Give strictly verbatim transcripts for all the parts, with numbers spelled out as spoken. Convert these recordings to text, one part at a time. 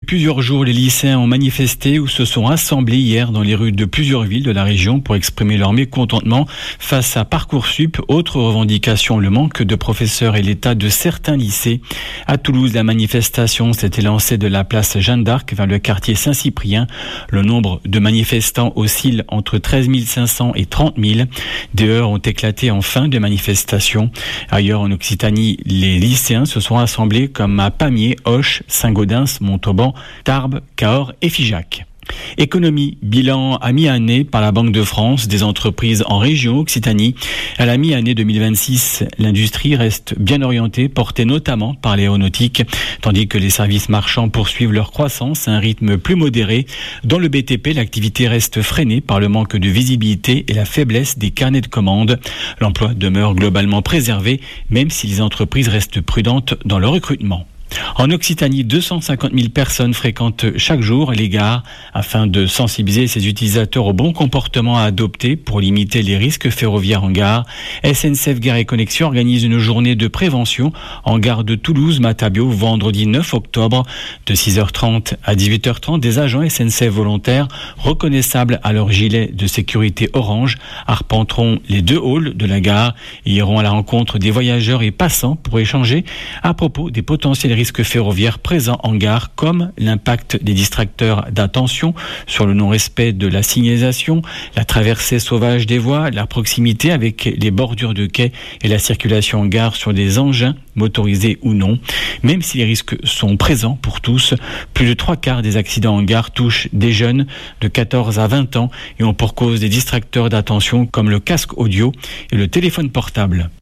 plusieurs jours, les lycéens ont manifesté ou se sont rassemblés hier dans les rues de plusieurs villes de la région pour exprimer leur mécontentement face à Parcoursup. Autre revendication, le manque de professeurs et l'état de certains lycées. À Toulouse, la manifestation s'était lancée de la place Jeanne d'Arc vers le quartier Saint-Cyprien. Le nombre de manifestants oscille entre treize mille cinq cents et trente mille. Des heurts ont éclaté en fin de manifestation. Ailleurs en Occitanie, les lycéens se sont rassemblés comme à Pamiers, Auch, Saint-Gaudens, Montauban, Tarbes, Cahors et Figeac. Économie, bilan à mi-année par la Banque de France des entreprises en région Occitanie. À la mi-année deux mille vingt-six, l'industrie reste bien orientée, portée notamment par l'aéronautique, tandis que les services marchands poursuivent leur croissance à un rythme plus modéré. Dans le B T P, l'activité reste freinée par le manque de visibilité et la faiblesse des carnets de commandes. L'emploi demeure globalement préservé, même si les entreprises restent prudentes dans le recrutement. En Occitanie, deux cent cinquante mille personnes fréquentent chaque jour les gares afin de sensibiliser ses utilisateurs au bon comportement à adopter pour limiter les risques ferroviaires en gare. S N C F Gare et Connexion organise une journée de prévention en gare de Toulouse-Matabio vendredi neuf octobre de six heures trente à dix-huit heures trente. Des agents S N C F volontaires reconnaissables à leur gilet de sécurité orange arpenteront les deux halls de la gare et iront à la rencontre des voyageurs et passants pour échanger à propos des potentiels risques ferroviaires présents en gare, comme l'impact des distracteurs d'attention sur le non-respect de la signalisation, la traversée sauvage des voies, la proximité avec les bordures de quais et la circulation en gare sur des engins motorisés ou non. Même si les risques sont présents pour tous, plus de trois quarts des accidents en gare touchent des jeunes de quatorze à vingt ans et ont pour cause des distracteurs d'attention comme le casque audio et le téléphone portable.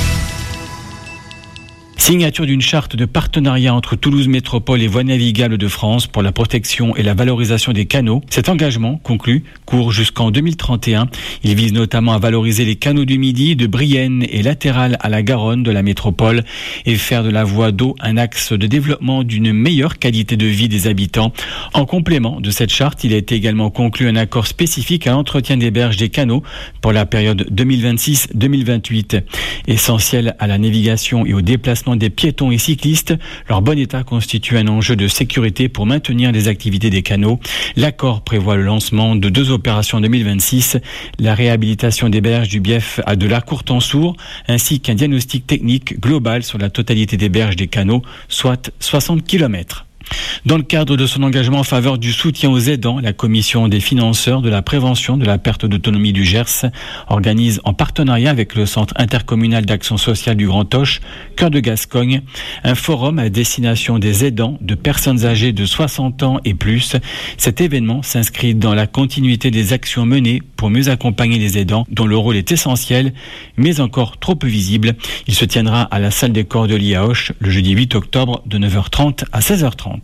Signature d'une charte de partenariat entre Toulouse Métropole et Voies navigables de France pour la protection et la valorisation des canaux. Cet engagement, conclu, court jusqu'en deux mille trente et un. Il vise notamment à valoriser les canaux du Midi, de Brienne et latéral à la Garonne de la métropole et faire de la voie d'eau un axe de développement d'une meilleure qualité de vie des habitants. En complément de cette charte, il a été également conclu un accord spécifique à l'entretien des berges des canaux pour la période deux mille vingt-six deux mille vingt-huit. Essentiel à la navigation et au déplacement des piétons et cyclistes, leur bon état constitue un enjeu de sécurité pour maintenir les activités des canaux. L'accord prévoit le lancement de deux opérations en deux mille vingt-six, la réhabilitation des berges du Bief à de la Courtansour, ainsi qu'un diagnostic technique global sur la totalité des berges des canaux, soit soixante kilomètres. Dans le cadre de son engagement en faveur du soutien aux aidants, la commission des financeurs de la prévention de la perte d'autonomie du Gers organise en partenariat avec le Centre intercommunal d'action sociale du Grand Auch, Cœur de Gascogne, un forum à destination des aidants de personnes âgées de soixante ans et plus. Cet événement s'inscrit dans la continuité des actions menées pour mieux accompagner les aidants, dont le rôle est essentiel, mais encore trop peu visible. Il se tiendra à la salle des Cordeliers à Auch le jeudi huit octobre de neuf heures trente à seize heures trente.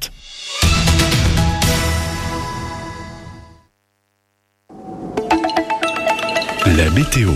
La météo.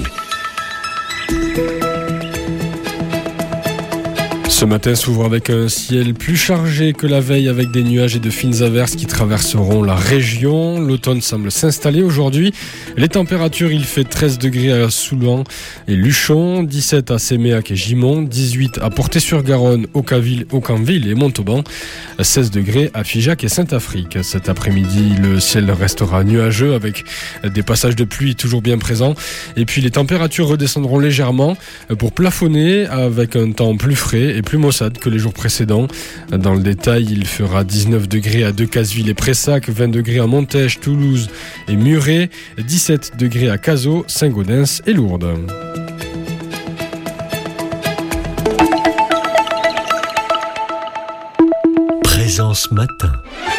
Ce matin s'ouvre avec un ciel plus chargé que la veille avec des nuages et de fines averses qui traverseront la région. L'automne semble s'installer aujourd'hui. Les températures, il fait treize degrés à Soulan et Luchon, dix-sept à Séméac et Gimont, dix-huit à Portet-sur-Garonne, Aucaville, Aucanville et Montauban, seize degrés à Figeac et Saint-Afrique. Cet après-midi, le ciel restera nuageux avec des passages de pluie toujours bien présents. Et puis les températures redescendront légèrement pour plafonner avec un temps plus frais et plus maussade que les jours précédents. Dans le détail, il fera dix-neuf degrés à Decazeville et Pressac, vingt degrés à Montège, Toulouse et Muret, dix-sept degrés à Cazaux, Saint-Gaudens et Lourdes.